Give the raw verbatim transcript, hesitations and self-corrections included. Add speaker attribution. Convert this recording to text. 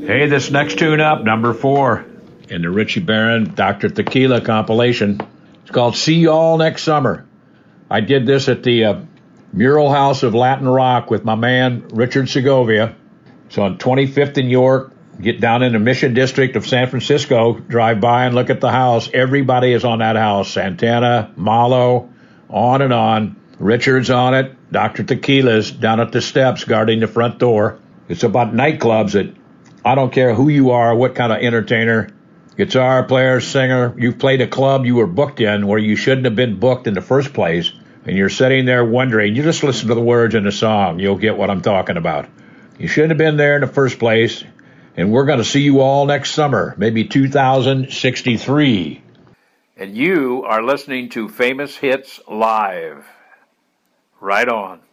Speaker 1: Hey, this next tune up, number four, in the Richie Barron Doctor Tequila compilation. It's called See Y'all Next Summer. I did this at the uh, Mural House of Latin Rock with my man Richard Segovia. It's on twenty-fifth and York. Get down in the Mission District of San Francisco, drive by and look at the house. Everybody is on that house. Santana, Malo, on and on. Richard's on it. Doctor Tequila's down at the steps guarding the front door. It's about nightclubs that I don't care who you are, what kind of entertainer, guitar player, singer, you've played a club you were booked in where you shouldn't have been booked in the first place, and you're sitting there wondering, you just listen to the words in the song, you'll get what I'm talking about. You shouldn't have been there in the first place, and we're going to see you all next summer, maybe two thousand sixty-three. And you are listening to Famous Hits Live. Right on.